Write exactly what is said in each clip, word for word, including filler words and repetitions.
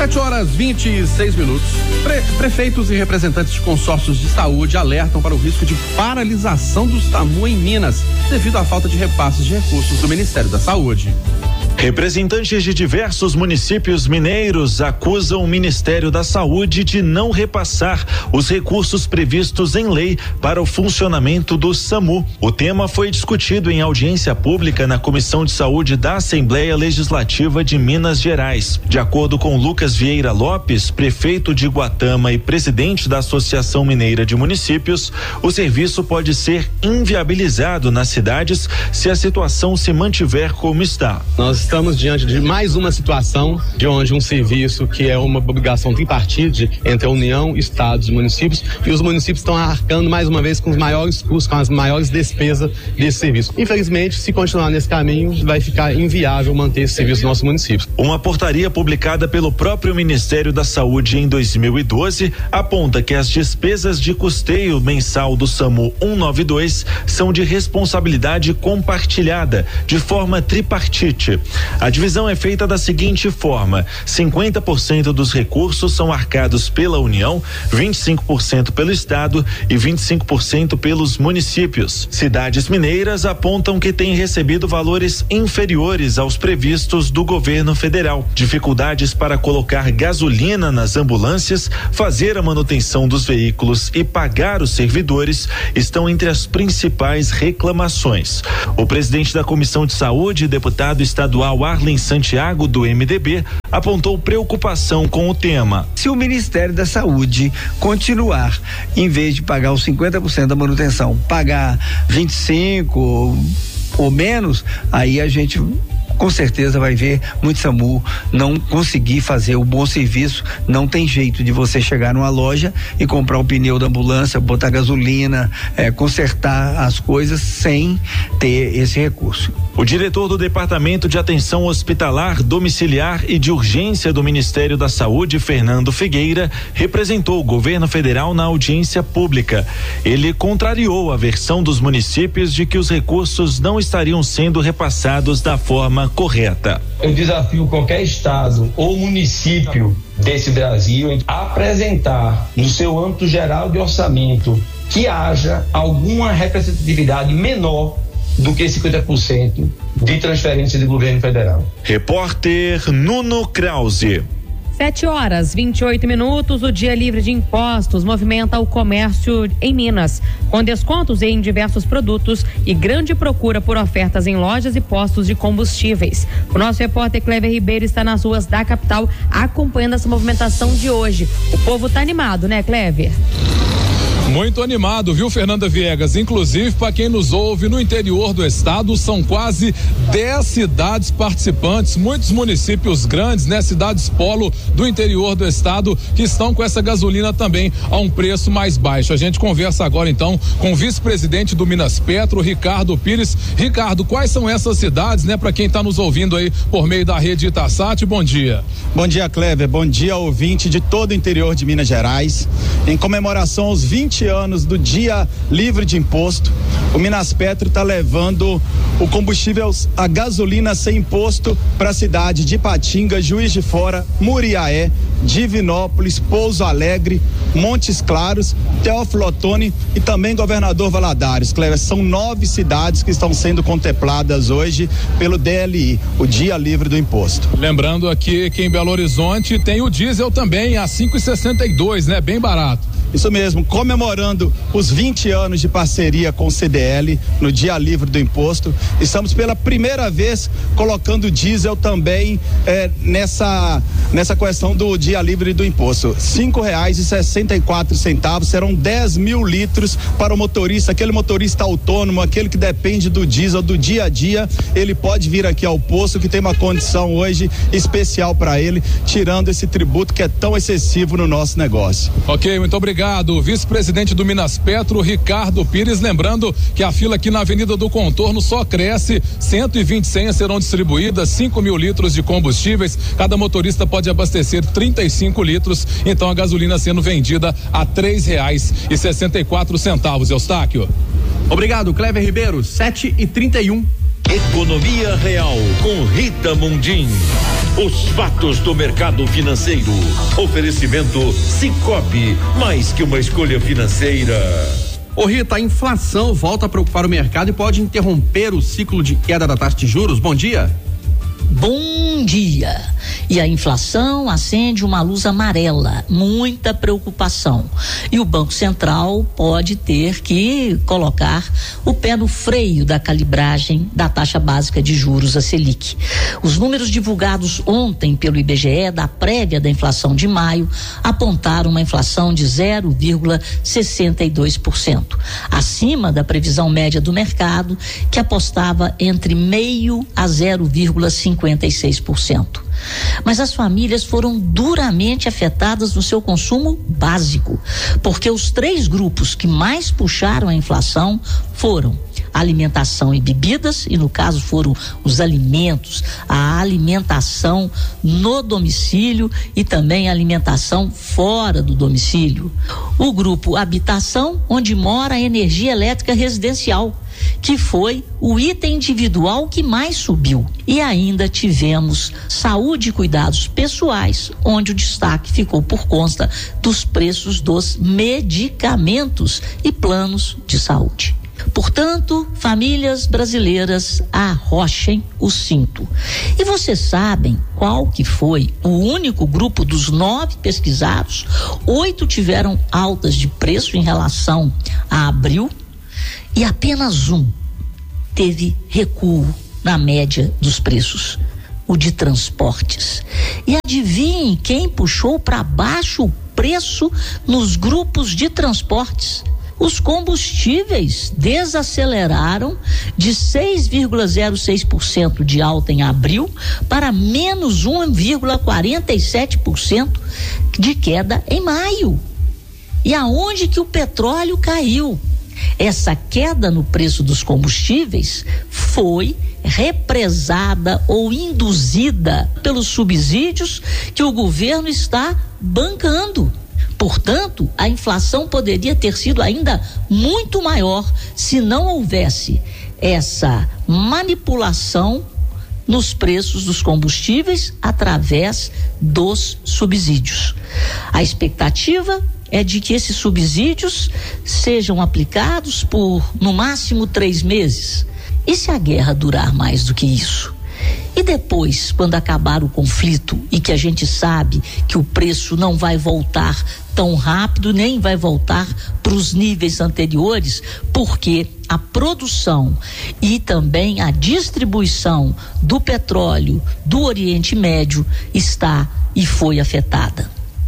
sete horas e vinte e seis minutos. Pre- prefeitos e representantes de consórcios de saúde alertam para o risco de paralisação do SAMU em Minas, devido à falta de repasses de recursos do Ministério da Saúde. Representantes de diversos municípios mineiros acusam o Ministério da Saúde de não repassar os recursos previstos em lei para o funcionamento do SAMU. O tema foi discutido em audiência pública na Comissão de Saúde da Assembleia Legislativa de Minas Gerais. De acordo com Lucas Vieira Lopes, prefeito de Iguatama e presidente da Associação Mineira de Municípios, o serviço pode ser inviabilizado nas cidades se a situação se mantiver como está. Nós estamos diante de mais uma situação de onde um serviço que é uma obrigação tripartite entre a União, Estados e municípios, e os municípios estão arcando mais uma vez com os maiores custos, com as maiores despesas desse serviço. Infelizmente, se continuar nesse caminho, vai ficar inviável manter esse serviço no nosso município. Uma portaria publicada pelo próprio Ministério da Saúde em dois mil e doze aponta que as despesas de custeio mensal do SAMU cento e noventa e dois são de responsabilidade compartilhada, de forma tripartite. A divisão é feita da seguinte forma: cinquenta por cento dos recursos são arcados pela União, vinte e cinco por cento pelo Estado e vinte e cinco por cento pelos municípios. Cidades mineiras apontam que têm recebido valores inferiores aos previstos do governo federal. Dificuldades para colocar gasolina nas ambulâncias, fazer a manutenção dos veículos e pagar os servidores estão entre as principais reclamações. O presidente da Comissão de Saúde, deputado estadual Arlen Santiago, do M D B, apontou preocupação com o tema. Se o Ministério da Saúde continuar, em vez de pagar os cinquenta por cento da manutenção, pagar vinte e cinco por cento ou menos, aí a gente com certeza vai ver muito SAMU não conseguir fazer o bom serviço. Não tem jeito de você chegar numa loja e comprar o pneu da ambulância, botar gasolina, é, consertar as coisas sem ter esse recurso. O diretor do Departamento de Atenção Hospitalar, Domiciliar e de Urgência do Ministério da Saúde, Fernando Figueira, representou o governo federal na audiência pública. Ele contrariou a versão dos municípios de que os recursos não estariam sendo repassados da forma correta. Eu desafio qualquer estado ou município desse Brasil a apresentar no seu âmbito geral de orçamento que haja alguma representatividade menor do que cinquenta por cento de transferência do governo federal. Repórter Nuno Krause. Sete horas, vinte e oito minutos. O Dia Livre de Impostos movimenta o comércio em Minas, com descontos em diversos produtos e grande procura por ofertas em lojas e postos de combustíveis. O nosso repórter Clever Ribeiro está nas ruas da capital acompanhando essa movimentação de hoje. O povo tá animado, né, Clever? Muito animado, viu, Fernanda Viegas? Inclusive, para quem nos ouve no interior do estado, são quase dez cidades participantes, muitos municípios grandes, né? Cidades polo do interior do estado que estão com essa gasolina também a um preço mais baixo. A gente conversa agora então com o vice-presidente do Minas Petro, Ricardo Pires. Ricardo, quais são essas cidades, né? Para quem está nos ouvindo aí por meio da rede Itasat, bom dia. Bom dia, Clever, bom dia, ouvinte de todo o interior de Minas Gerais. Em comemoração aos vinte anos do Dia Livre de Imposto, o Minas Petro está levando o combustível, a gasolina sem imposto, para a cidade de Ipatinga, Juiz de Fora, Muriaé, Divinópolis, Pouso Alegre, Montes Claros, Teófilo Otoni e também Governador Valadares. Cleber, são nove cidades que estão sendo contempladas hoje pelo D L I, o Dia Livre do Imposto. Lembrando aqui que em Belo Horizonte tem o diesel também a cinco e sessenta e dois, né? Bem barato. Isso mesmo, comemorando os vinte anos de parceria com o C D L no Dia Livre do Imposto, estamos pela primeira vez colocando diesel também eh, nessa nessa questão do Dia Livre do Imposto. Cinco reais e sessenta e quatro centavos, serão dez mil litros para o motorista, aquele motorista autônomo, aquele que depende do diesel do dia a dia, ele pode vir aqui ao posto que tem uma condição hoje especial para ele, tirando esse tributo que é tão excessivo no nosso negócio. Ok, muito obrigado. Obrigado, vice-presidente do Minas Petro, Ricardo Pires. Lembrando que a fila aqui na Avenida do Contorno só cresce, cento e vinte senhas serão distribuídas, cinco mil litros de combustíveis, cada motorista pode abastecer trinta e cinco litros, então a gasolina sendo vendida a três reais e sessenta e quatro centavos. Eustáquio. Obrigado, Clever Ribeiro. sete e trinta e um. Economia Real com Rita Mundim. Os fatos do mercado financeiro. Oferecimento Sicoob, mais que uma escolha financeira. Ô Rita, a inflação volta a preocupar o mercado e pode interromper o ciclo de queda da taxa de juros. Bom dia. Bom dia. E a inflação acende uma luz amarela, muita preocupação. E o Banco Central pode ter que colocar o pé no freio da calibragem da taxa básica de juros, a Selic. Os números divulgados ontem pelo I B G E da prévia da inflação de maio apontaram uma inflação de zero vírgula sessenta e dois por cento, acima da previsão média do mercado, que apostava entre meio a zero vírgula cinquenta e seis por cento. Mas as famílias foram duramente afetadas no seu consumo básico, porque os três grupos que mais puxaram a inflação foram alimentação e bebidas, e no caso foram os alimentos, a alimentação no domicílio e também a alimentação fora do domicílio. O grupo habitação, onde mora a energia elétrica residencial, que foi o item individual que mais subiu. E ainda tivemos saúde e cuidados pessoais, onde o destaque ficou por conta dos preços dos medicamentos e planos de saúde. Portanto, famílias brasileiras, arrochem o cinto. E vocês sabem qual que foi o único grupo dos nove pesquisados? Oito tiveram altas de preço em relação a abril, e apenas um teve recuo na média dos preços, o de transportes. E adivinhem quem puxou para baixo o preço nos grupos de transportes? Os combustíveis desaceleraram de seis vírgula zero seis por cento de alta em abril para menos um vírgula quarenta e sete por cento de queda em maio. E aonde que o petróleo caiu? Essa queda no preço dos combustíveis foi represada ou induzida pelos subsídios que o governo está bancando. Portanto, a inflação poderia ter sido ainda muito maior se não houvesse essa manipulação nos preços dos combustíveis através dos subsídios. A expectativa é de que esses subsídios sejam aplicados por, no máximo, três meses. E se a guerra durar mais do que isso? E depois, quando acabar o conflito e que a gente sabe que o preço não vai voltar tão rápido, nem vai voltar para os níveis anteriores, porque a produção e também a distribuição do petróleo do Oriente Médio está e foi afetada.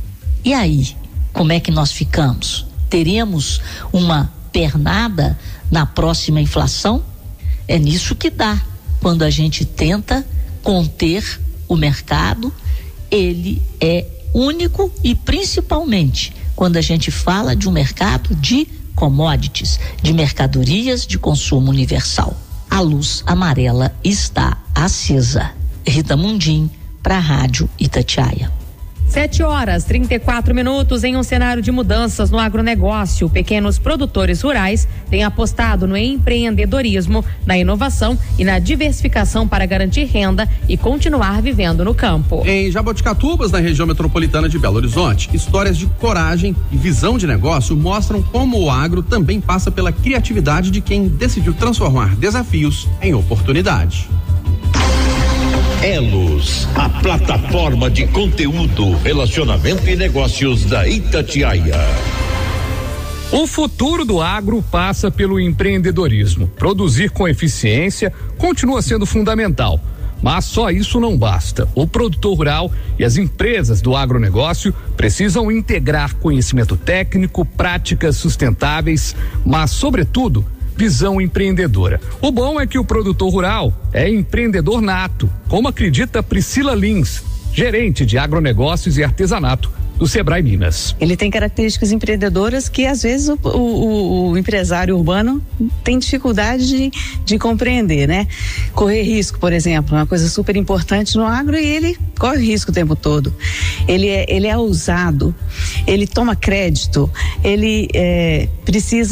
E aí? Como é que nós ficamos? Teremos uma pernada na próxima inflação? É nisso que dá. Quando a gente tenta conter o mercado, ele é único, e principalmente quando a gente fala de um mercado de commodities, de mercadorias de consumo universal. A luz amarela está acesa. Rita Mundim, para a Rádio Itatiaia. Sete horas, trinta e quatro minutos. Em um cenário de mudanças no agronegócio, pequenos produtores rurais têm apostado no empreendedorismo, na inovação e na diversificação para garantir renda e continuar vivendo no campo. Em Jaboticatubas, na região metropolitana de Belo Horizonte, histórias de coragem e visão de negócio mostram como o agro também passa pela criatividade de quem decidiu transformar desafios em oportunidade. Elos, a plataforma de conteúdo, relacionamento e negócios da Itatiaia. O futuro do agro passa pelo empreendedorismo. Produzir com eficiência continua sendo fundamental, mas só isso não basta. O produtor rural e as empresas do agronegócio precisam integrar conhecimento técnico, práticas sustentáveis, mas, sobretudo, visão empreendedora. O bom é que o produtor rural é empreendedor nato, como acredita Priscila Lins, gerente de agronegócios e artesanato do Sebrae Minas. Ele tem características empreendedoras que às vezes o, o, o empresário urbano tem dificuldade de, de compreender, né? Correr risco, por exemplo, é uma coisa super importante no agro, e ele corre risco o tempo todo. Ele é, ele é ousado, ele toma crédito, ele é, precisa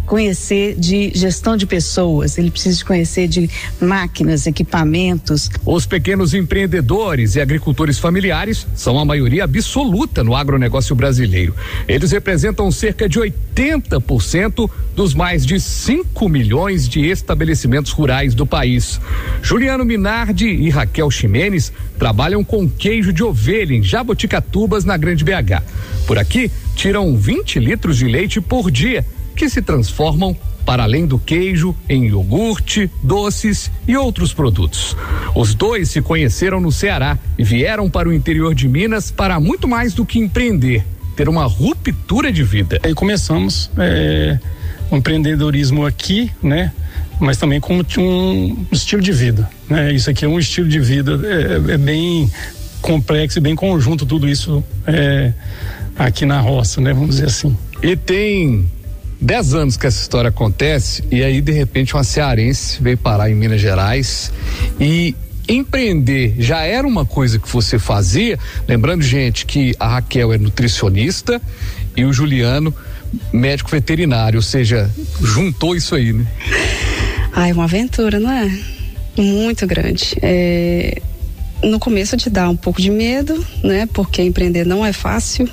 conhecer de gestão de pessoas, ele precisa de conhecer de máquinas, equipamentos. Os pequenos empreendedores e agricultores familiares são a maioria absoluta no agronegócio brasileiro. Eles representam cerca de oitenta por cento dos mais de cinco milhões de estabelecimentos rurais do país. Juliano Minardi e Raquel Ximenes trabalham com queijo de ovelha em Jaboticatubas, na Grande B H. Por aqui, tiram vinte litros de leite por dia, que se transformam, para além do queijo, em iogurte, doces e outros produtos. Os dois se conheceram no Ceará e vieram para o interior de Minas para muito mais do que empreender, ter uma ruptura de vida. Aí começamos é, um empreendedorismo aqui, né? Mas também como um estilo de vida, né? Isso aqui é um estilo de vida, é, é bem complexo e bem conjunto tudo isso é, aqui na roça, né? Vamos dizer assim. E tem dez anos que essa história acontece e aí de repente uma cearense veio parar em Minas Gerais e empreender já era uma coisa que você fazia, lembrando, gente, que a Raquel é nutricionista e o Juliano médico veterinário, ou seja, juntou isso aí, né? Ah, é uma aventura, não é? Muito grande. É... No começo te dá um pouco de medo, né? Porque empreender não é fácil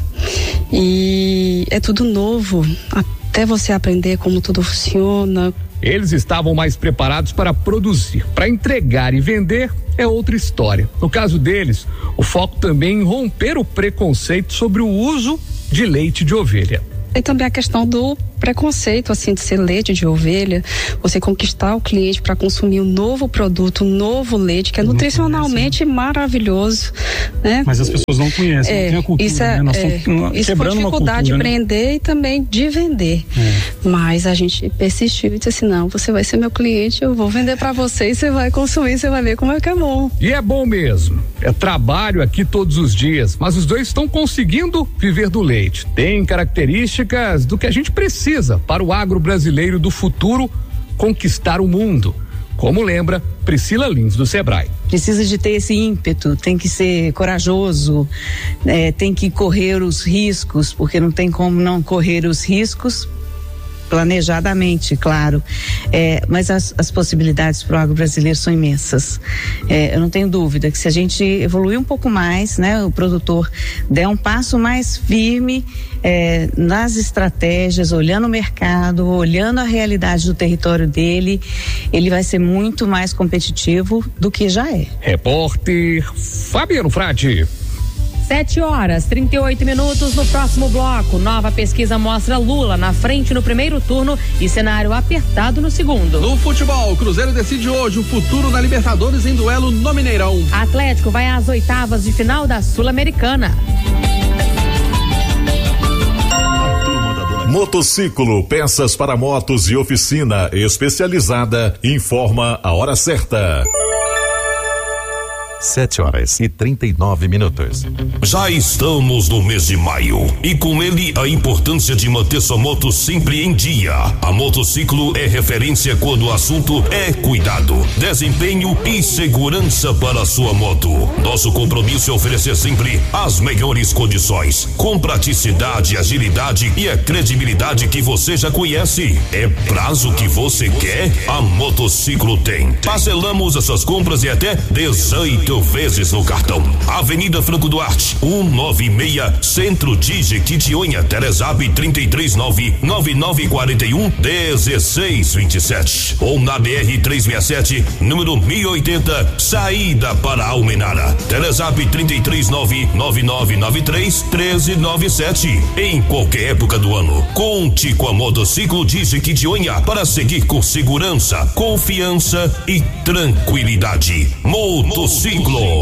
e é tudo novo, até você aprender como tudo funciona. Eles estavam mais preparados para produzir, para entregar e vender é outra história. No caso deles, o foco também em romper o preconceito sobre o uso de leite de ovelha. E também a questão do preconceito, assim, de ser leite de ovelha, você conquistar o cliente para consumir um novo produto, um novo leite, que é nutricionalmente conhece, né? Maravilhoso, né? Mas as pessoas não conhecem, é, não tem a cultura, isso é, né? Nós é, estamos isso quebrando foi dificuldade uma cultura, de né? empreender e também de vender. É. Mas a gente persistiu e disse assim, não, você vai ser meu cliente, eu vou vender para você e você vai consumir, você vai ver como é que é bom. E é bom mesmo, é trabalho aqui todos os dias, mas os dois estão conseguindo viver do leite. Tem características do que a gente precisa para o agro brasileiro do futuro conquistar o mundo, como lembra Priscila Lins do Sebrae. Precisa de ter esse ímpeto, tem que ser corajoso, é, tem que correr os riscos, porque não tem como não correr os riscos planejadamente, claro, é, mas as, as possibilidades para o agro brasileiro são imensas. É, eu não tenho dúvida que se a gente evoluir um pouco mais, né, o produtor der um passo mais firme é, nas estratégias, olhando o mercado, olhando a realidade do território dele, ele vai ser muito mais competitivo do que já é. Repórter Fabiano Frade. Sete horas, trinta e oito minutos. No próximo bloco, nova pesquisa mostra Lula na frente no primeiro turno e cenário apertado no segundo. No futebol, o Cruzeiro decide hoje o futuro na Libertadores em duelo no Mineirão. Atlético vai às oitavas de final da Sul-Americana. Motociclo, peças para motos e oficina especializada, informa a hora certa. Sete horas e trinta e nove minutos. Já estamos no mês de maio e com ele a importância de manter sua moto sempre em dia. A Motociclo é referência quando o assunto é cuidado, desempenho e segurança para a sua moto. Nosso compromisso é oferecer sempre as melhores condições, com praticidade, agilidade e a credibilidade que você já conhece. É prazo que você quer? A Motociclo tem. Parcelamos as suas compras e até dezoito vezes no cartão. Avenida Franco Duarte, cento e noventa e seis, Centro de Jequitinhonha, Telezap trinta e três nove nove nove quatro um um seis dois sete ou na B R trezentos e sessenta e sete, número mil e oitenta, saída para Almenara. Telezap trinta e três nove nove nove nove três um três nove sete. Em qualquer época do ano, conte com a Motociclo de Jequitinhonha para seguir com segurança, confiança e tranquilidade. Motociclo.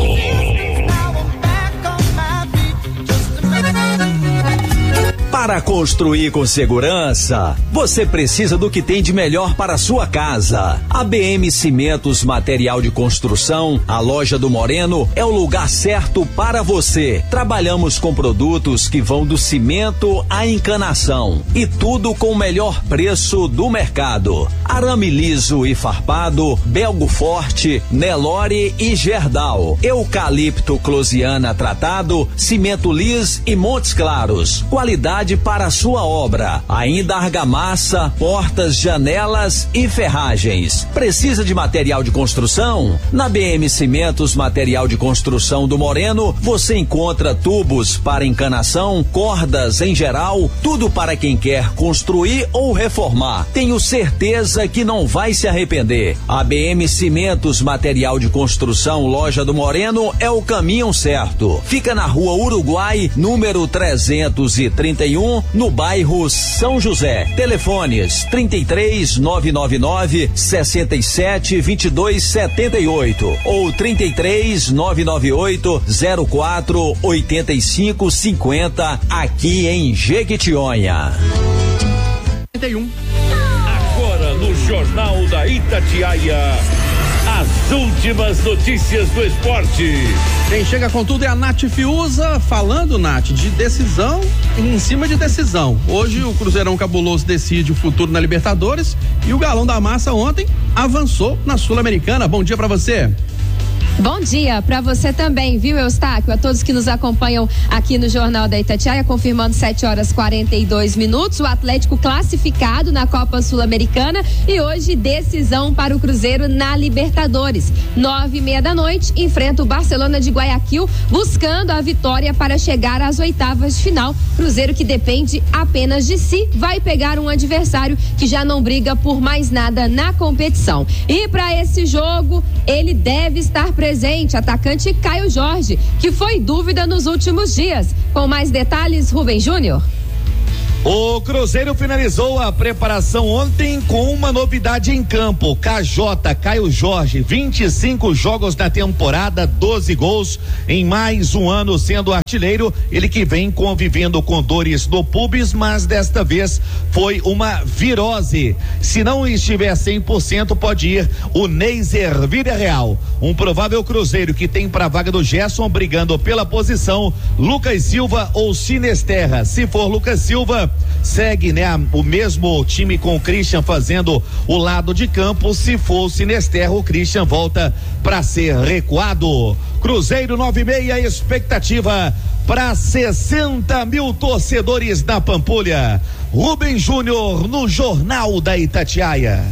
Para construir com segurança, você precisa do que tem de melhor para a sua casa. A B M Cimentos Material de Construção, a loja do Moreno, é o lugar certo para você. Trabalhamos com produtos que vão do cimento à encanação e tudo com o melhor preço do mercado. Arame liso e farpado, Belgo Forte, Nelore e Gerdau, eucalipto Closiana tratado, cimento lis e Montes Claros. Qualidade qualidade para a sua obra. Ainda argamassa, portas, janelas e ferragens. Precisa de material de construção? Na B M Cimentos Material de Construção do Moreno, você encontra tubos para encanação, cordas em geral, tudo para quem quer construir ou reformar. Tenho certeza que não vai se arrepender. A B M Cimentos Material de Construção Loja do Moreno é o caminho certo. Fica na Rua Uruguai, número trezentos e trinta e um, no bairro São José. Telefones trinta e três, nove nove nove, sessenta e sete, vinte e dois setenta e oito ou trinta e três, nove nove oito, zero quatro, oitenta e cinco cinquenta, aqui em Jequitinhonha. Agora no Jornal da Itatiaia, as últimas notícias do esporte. Quem chega com tudo é a Nath Fiuza, falando, Nath, de decisão em cima de decisão. Hoje o Cruzeirão Cabuloso decide o futuro na Libertadores e o Galão da Massa ontem avançou na Sul-Americana. Bom dia pra você. Bom dia para você também, viu, Eustáquio? A todos que nos acompanham aqui no Jornal da Itatiaia, confirmando sete horas e quarenta e dois minutos. O Atlético classificado na Copa Sul-Americana e hoje decisão para o Cruzeiro na Libertadores. Nove e meia da noite, enfrenta o Barcelona de Guayaquil, buscando a vitória para chegar às oitavas de final. Cruzeiro que depende apenas de si, vai pegar um adversário que já não briga por mais nada na competição. E para esse jogo, ele deve estar presente. Presente, atacante Caio Jorge, que foi dúvida nos últimos dias. Com mais detalhes, Rubens Júnior. O Cruzeiro finalizou a preparação ontem com uma novidade em campo. K J, Caio Jorge, vinte e cinco jogos na temporada, doze gols em mais um ano sendo artilheiro. Ele que vem convivendo com dores no pubis, mas desta vez foi uma virose. Se não estiver cem por cento, pode ir o Neiser Villarreal. Um provável Cruzeiro que tem para a vaga do Gerson brigando pela posição, Lucas Silva ou Sinesterra. Se for Lucas Silva, segue, né, o mesmo time com o Christian fazendo o lado de campo. Se for o Sinesterra, o Christian volta para ser recuado. Cruzeiro nove e meia, expectativa para sessenta mil torcedores na Pampulha. Rubens Júnior no Jornal da Itatiaia.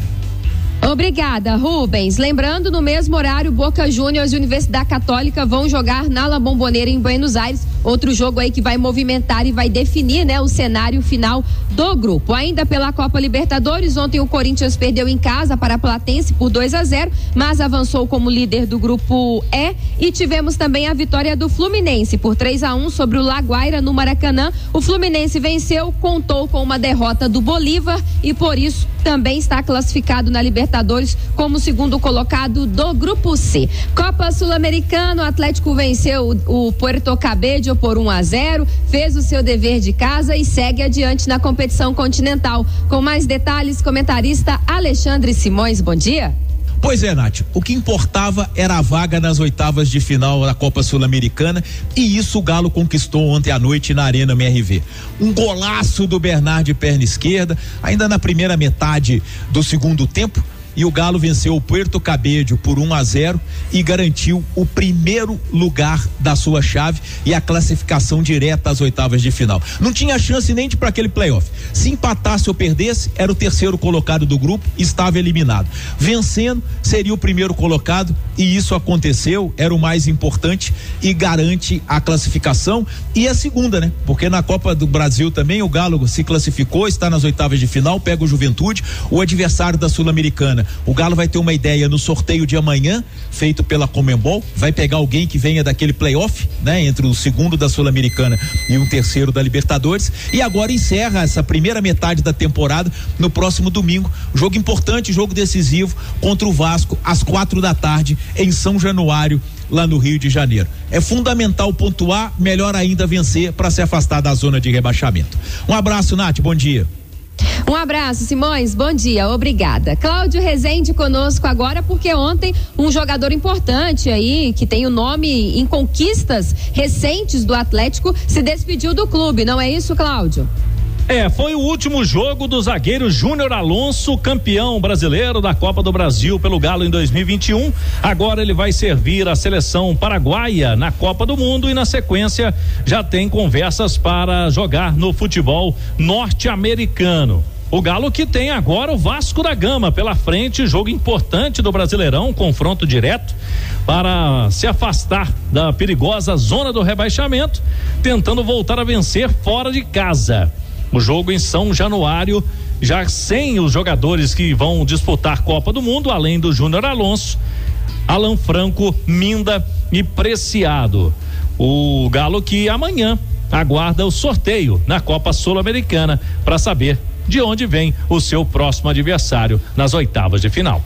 Obrigada, Rubens. Lembrando, no mesmo horário, Boca Juniors e Universidade Católica vão jogar na La Bombonera em Buenos Aires. Outro jogo aí que vai movimentar e vai definir, né, o cenário final do grupo. Ainda pela Copa Libertadores, ontem o Corinthians perdeu em casa para a Platense por dois a zero, mas avançou como líder do grupo E. E tivemos também a vitória do Fluminense por três a um sobre o Laguaira no Maracanã. O Fluminense venceu, contou com uma derrota do Bolívar e por isso também está classificado na Libertadores como segundo colocado do grupo C. Copa Sul-Americana, o Atlético venceu o, o Puerto Cabello por um a zero, fez o seu dever de casa e segue adiante na competição continental. Com mais detalhes, comentarista Alexandre Simões, bom dia. Pois é, Nath, o que importava era a vaga nas oitavas de final da Copa Sul-Americana e isso o Galo conquistou ontem à noite na Arena M R V. Um golaço do Bernard de perna esquerda, ainda na primeira metade do segundo tempo, e o Galo venceu o Puerto Cabello por um a zero e garantiu o primeiro lugar da sua chave e a classificação direta às oitavas de final. Não tinha chance nem de para aquele playoff. Se empatasse ou perdesse, era o terceiro colocado do grupo e estava eliminado. Vencendo, seria o primeiro colocado e isso aconteceu, era o mais importante e garante a classificação e a segunda, né? Porque na Copa do Brasil também o Galo se classificou, está nas oitavas de final, pega o Juventude, o adversário da Sul-Americana. O Galo vai ter uma ideia no sorteio de amanhã, feito pela Conmebol, vai pegar alguém que venha daquele playoff, né? Entre o segundo da Sul-Americana e um terceiro da Libertadores, e agora encerra essa primeira metade da temporada no próximo domingo, jogo importante, jogo decisivo contra o Vasco, às quatro da tarde, em São Januário, lá no Rio de Janeiro. É fundamental pontuar, melhor ainda vencer para se afastar da zona de rebaixamento. Um abraço, Nath, bom dia. Um abraço, Simões, bom dia, obrigada. Cláudio Rezende conosco agora, porque ontem um jogador importante aí, que tem o nome em conquistas recentes do Atlético, se despediu do clube, não é isso, Cláudio? É, foi o último jogo do zagueiro Júnior Alonso, campeão brasileiro da Copa do Brasil pelo Galo em dois mil e vinte e um. Agora ele vai servir a seleção paraguaia na Copa do Mundo e na sequência já tem conversas para jogar no futebol norte-americano. O Galo que tem agora o Vasco da Gama pela frente, jogo importante do Brasileirão, confronto direto para se afastar da perigosa zona do rebaixamento, tentando voltar a vencer fora de casa. O jogo em São Januário, já sem os jogadores que vão disputar Copa do Mundo, além do Júnior Alonso, Alan Franco, Minda e Preciado. O Galo que amanhã aguarda o sorteio na Copa Sul-Americana para saber de onde vem o seu próximo adversário nas oitavas de final.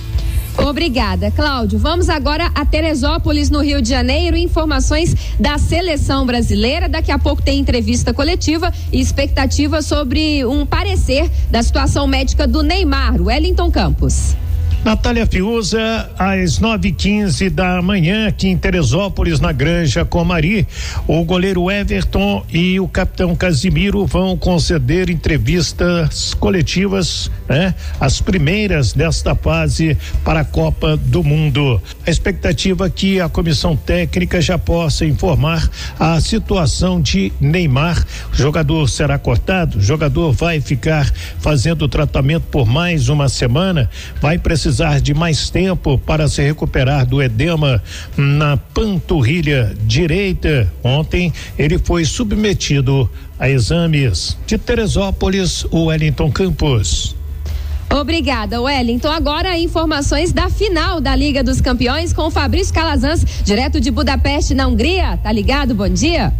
Obrigada, Cláudio. Vamos agora a Teresópolis, no Rio de Janeiro. Informações da seleção brasileira. Daqui a pouco tem entrevista coletiva e expectativa sobre um parecer da situação médica do Neymar. Wellington Campos. Natália Fiuza, às nove e quinze da manhã, aqui em Teresópolis, na Granja Comari, o goleiro Everton e o capitão Casimiro vão conceder entrevistas coletivas, né? As primeiras desta fase para a Copa do Mundo. A expectativa é que a comissão técnica já possa informar a situação de Neymar. O jogador será cortado, o jogador vai ficar fazendo o tratamento por mais uma semana, vai precisar de mais tempo para se recuperar do edema na panturrilha direita. Ontem ele foi submetido a exames. De Teresópolis, o Wellington Campos. Obrigada, Wellington. Agora informações da final da Liga dos Campeões com o Fabrício Calazans, direto de Budapeste, na Hungria. Tá ligado? Bom dia.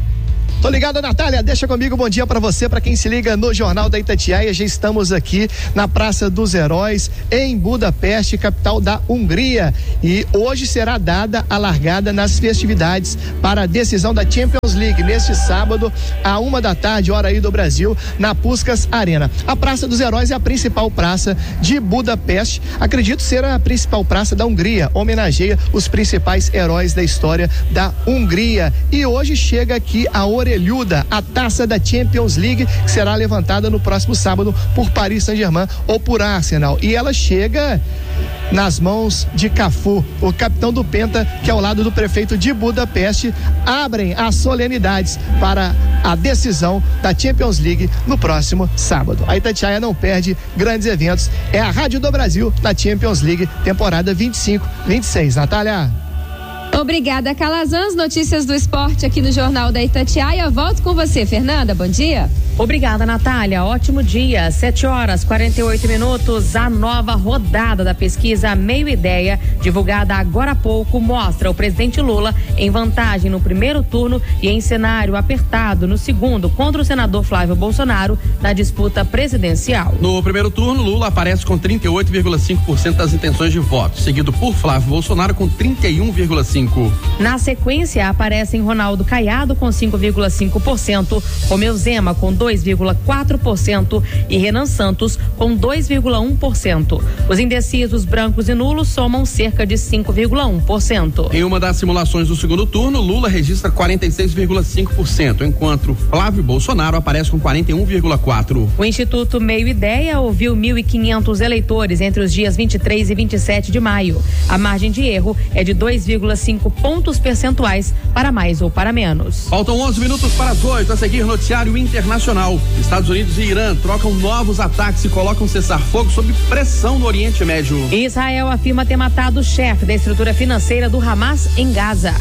Tô ligado, Natália, deixa comigo, bom dia para você, para quem se liga no Jornal da Itatiaia. Já estamos aqui na Praça dos Heróis, em Budapeste, capital da Hungria, e hoje será dada a largada nas festividades para a decisão da Champions League, neste sábado, à uma da tarde, hora aí do Brasil, na Puskás Arena. A Praça dos Heróis é a principal praça de Budapeste, acredito ser a principal praça da Hungria, homenageia os principais heróis da história da Hungria, e hoje chega aqui a Orelhuda, a taça da Champions League, que será levantada no próximo sábado por Paris Saint-Germain ou por Arsenal, e ela chega nas mãos de Cafu, o capitão do Penta, que ao lado do prefeito de Budapeste abrem as solenidades para a decisão da Champions League no próximo sábado. A Itatiaia não perde grandes eventos, é a Rádio do Brasil na Champions League, temporada vinte e cinco vinte e seis. Natália. Obrigada, Calazans. Notícias do esporte aqui no Jornal da Itatiaia. Volto com você, Fernanda. Bom dia. Obrigada, Natália. Ótimo dia. Sete horas, quarenta e oito minutos. A nova rodada da pesquisa Meio Ideia, divulgada agora há pouco, mostra o presidente Lula em vantagem no primeiro turno e em cenário apertado no segundo, contra o senador Flávio Bolsonaro na disputa presidencial. No primeiro turno, Lula aparece com trinta e oito vírgula cinco por cento das intenções de voto, seguido por Flávio Bolsonaro com trinta e um vírgula cinco por cento. Na sequência, aparecem Ronaldo Caiado com cinco vírgula cinco por cento, Romeu Zema com dois vírgula quatro por cento e Renan Santos com dois vírgula um por cento. Os indecisos brancos e nulos somam cerca de cinco vírgula um por cento. Em uma das simulações do segundo turno, Lula registra quarenta e seis vírgula cinco por cento, enquanto Flávio Bolsonaro aparece com quarenta e um vírgula quatro por cento. O Instituto Meio Ideia ouviu mil e quinhentos eleitores entre os dias vinte e três e vinte e sete de maio. A margem de erro é de dois vírgula cinco pontos percentuais para mais ou para menos. Faltam onze minutos para as oito. A seguir, noticiário internacional. Estados Unidos e Irã trocam novos ataques e colocam cessar-fogo sob pressão no Oriente Médio. Israel afirma ter matado o chefe da estrutura financeira do Hamas em Gaza.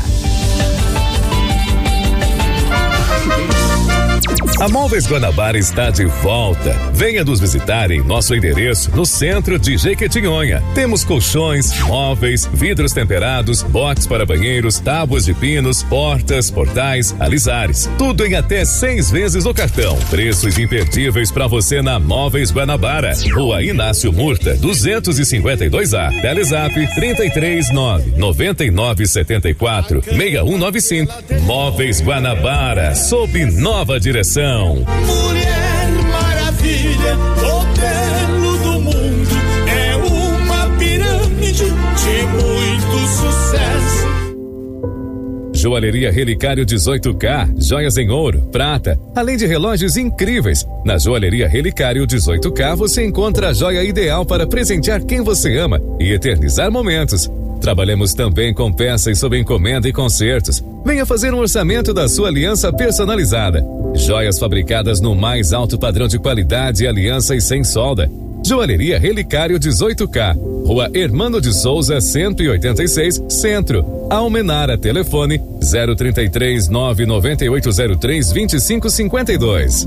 A Móveis Guanabara está de volta. Venha nos visitar em nosso endereço no centro de Jequitinhonha. Temos colchões, móveis, vidros temperados, box para banheiros, tábuas de pinos, portas, portais, alisares. Tudo em até seis vezes no cartão. Preços imperdíveis para você na Móveis Guanabara. Rua Inácio Murta, duzentos e cinquenta e dois A. Telezap trinta e três nove noventa e nove setenta e quatro seis um nove cinco. Móveis Guanabara, sob nova direção. Mulher Maravilha, o belo do mundo, é uma pirâmide de muito sucesso. Joalheria Relicário dezoito K, joias em ouro, prata, além de relógios incríveis. Na Joalheria Relicário dezoito K você encontra a joia ideal para presentear quem você ama e eternizar momentos. Trabalhamos também com peças sob encomenda e concertos. Venha fazer um orçamento da sua aliança personalizada. Joias fabricadas no mais alto padrão de qualidade e alianças sem solda. Joalheria Relicário dezoito K, Rua Hermano de Souza, cento e oitenta e seis, Centro. Almenara, telefone zero trinta e três, nove nove oito zero três, vinte e cinco cinquenta e dois.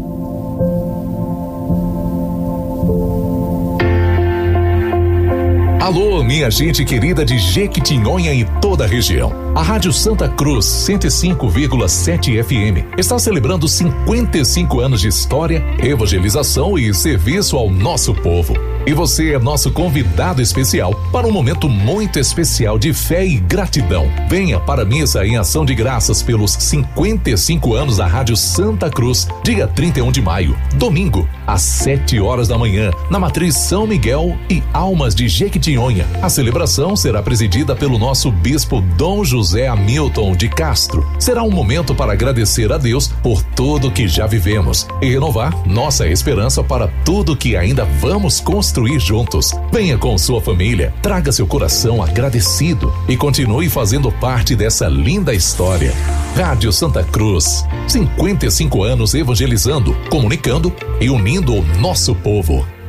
Alô, minha gente querida de Jequitinhonha e toda a região. A Rádio Santa Cruz cento e cinco vírgula sete F M está celebrando cinquenta e cinco anos de história, evangelização e serviço ao nosso povo. E você é nosso convidado especial para um momento muito especial de fé e gratidão. Venha para a missa em ação de graças pelos cinquenta e cinco anos da Rádio Santa Cruz, dia trinta e um de maio, domingo, às sete horas da manhã, na Matriz São Miguel e Almas de Jequitinhonha. A celebração será presidida pelo nosso bispo Dom José Hamilton de Castro. Será um momento para agradecer a Deus por tudo que já vivemos e renovar nossa esperança para tudo que ainda vamos construir juntos. Venha com sua família, traga seu coração agradecido e continue fazendo parte dessa linda história. Rádio Santa Cruz, cinquenta e cinco anos evangelizando, comunicando e unindo o nosso povo.